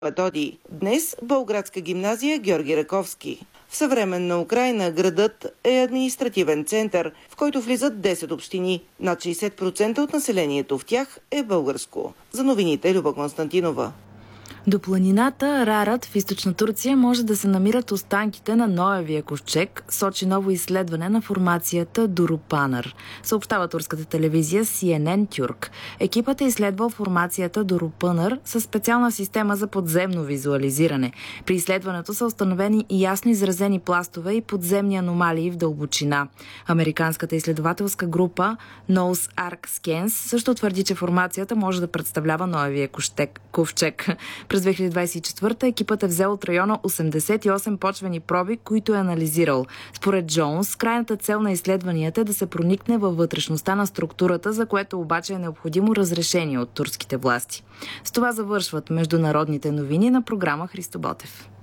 Методи. Днес Болградска гимназия Георги Раковски. В съвременна Украйна градът е административен център, в който влизат 10 общини. Над 60% от населението в тях е българско. За новините Люба Константинова. До планината Рарат в източна Турция може да се намират останките на Ноевия ковчег, сочи ново изследване на формацията Дурупанър. Съобщава турската телевизия CNN Тюрк. Екипът е изследвал формацията Дурупанър със специална система за подземно визуализиране. При изследването са установени и ясно изразени пластове и подземни аномалии в дълбочина. Американската изследователска група Nose Arc Scans също твърди, че формацията може да представлява Ноевия ковчег. През 2024 екипът е взел от района 88 почвени проби, които е анализирал. Според Джонс, крайната цел на изследванията е да се проникне във вътрешността на структурата, за което обаче е необходимо разрешение от турските власти. С това завършват международните новини на програма Христо Ботев.